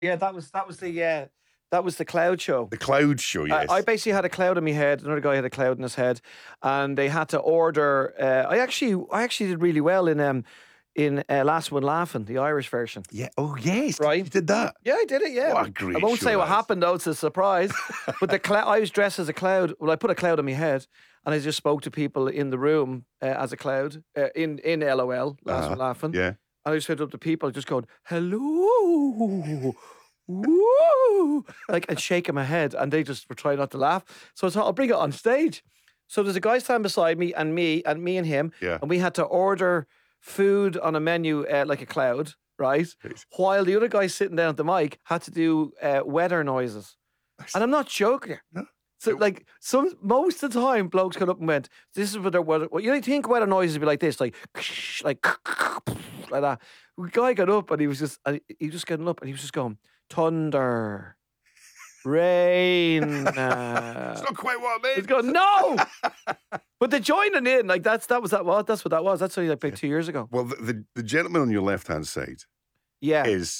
Yeah, that was the cloud show. The cloud show, yes. I basically had a cloud in my head. Another guy had a cloud in his head, and they had to order. I actually did really well in Last One Laughing, the Irish version. Yeah. Oh, yes. Right. You did that. Yeah, I did it. Yeah, What a great I won't show say what that is. happened though; it's a surprise. But the I was dressed as a cloud. Well, I put a cloud on my head, and I just spoke to people in the room as a cloud in LOL, Last One Laughing. Yeah. And I just went up to people, just going, "Hello." Woo! Like, and shaking my head, and they just were trying not to laugh. So I thought, I'll bring it on stage. So there's a guy standing beside me and him, Yeah. and we had to order food on a menu like a cloud, right? Right. While the other guy sitting down at the mic had to do weather noises. And I'm not joking. No. So, like, most of the time, blokes got up and went, "This is what they're weather." Well, you think weather noises would be like this, like like that. The guy got up and he was just getting up and he was just going, "Thunder, rain." It's not quite what I meant. He's going, "No," but they're joining in. Like that's what that was. That's only like about 2 years ago. Well, the gentleman on your left hand side Yeah, is